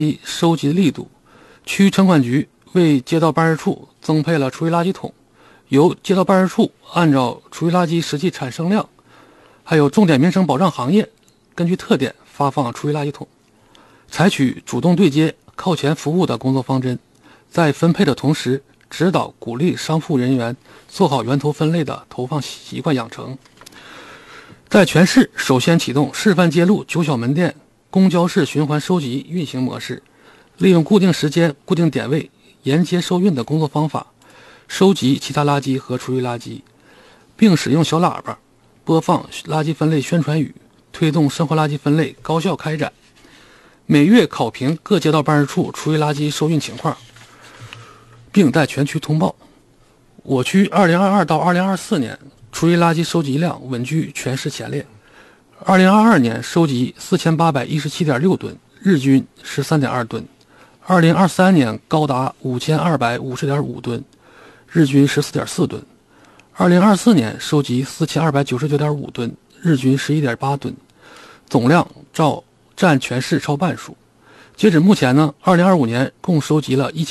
收集力度，区城管局为街道办事处增配了厨余垃圾桶，由街道办事处按照厨余垃圾实际产生量，还有重点民生保障行业根据特点发放厨余垃圾桶，采取主动对接、靠前服务的工作方针，在分配的同时指导鼓励商铺人员做好源头分类的投放习惯养成。在全市首先启动示范街路9小门店公交式循环收集运行模式，利用固定时间、固定点位沿街收运的工作方法，收集其他垃圾和厨余垃圾，并使用小喇叭播放垃圾分类宣传语，推动生活垃圾分类高效开展。每月考评各街道办事处厨余垃圾收运情况，并在全区通报。我区2022到2024年厨余垃圾收集量稳居全市前列。2022年收集4817.6吨，日均13.2吨；2023年高达5250.5吨，日均14.4吨；2024年收集4299.5吨，日均11.8吨，总量占全市超半数。截止目前呢，2025年共收集了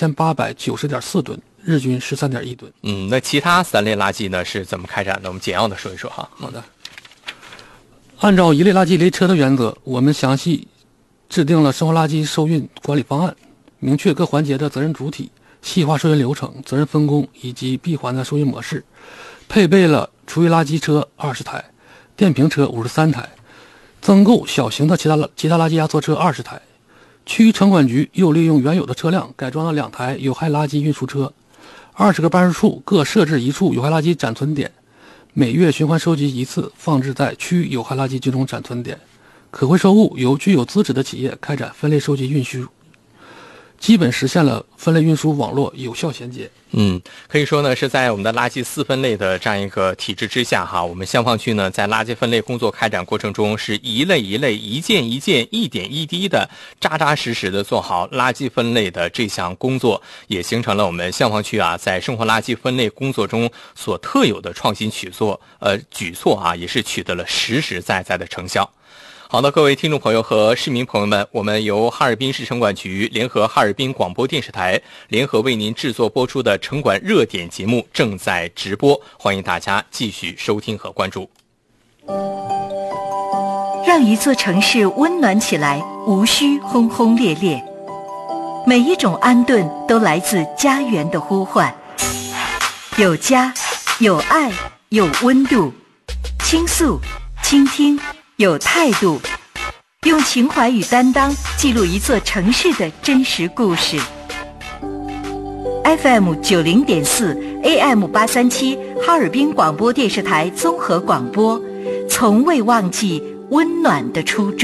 1890.4吨，日均13.1吨。 那其他3类垃圾呢是怎么开展的？我们简要的说一说哈。 好的。按照一类垃圾一类车的原则，我们详细制定了生活垃圾收运管理方案，明确各环节的责任主体，细化收运流程、责任分工以及闭环的收运模式，配备了厨余垃圾车20台、电瓶车53台，增购小型的其他垃圾压缩车20台。区城管局又利用原有的车辆改装了2台有害垃圾运输车，20个办事处各设置1处有害垃圾暂存点，每月循环收集1次，放置在区有害垃圾集中暂存点。可回收物由具有资质的企业开展分类收集运输，基本实现了分类运输网络有效衔接。 可以说呢，是在我们的垃圾4分类的这样一个体制之下哈，我们香坊区呢在垃圾分类工作开展过程中，是一类一类、一件一件、一点一滴的扎扎实实的做好垃圾分类的这项工作，也形成了我们香坊区在生活垃圾分类工作中所特有的创新举措也是取得了实实在在的成效。好的，各位听众朋友和市民朋友们，我们由哈尔滨市城管局联合哈尔滨广播电视台联合为您制作播出的城管热点节目正在直播，欢迎大家继续收听和关注。 让一座城市温暖起来，无需轰轰烈烈，每一种安顿都来自家园的呼唤。有家，有爱，有温度，倾诉，倾听，有态度，用情怀与担当记录一座城市的真实故事。FM 90.4 AM 837哈尔滨广播电视台综合广播，从未忘记温暖的初衷。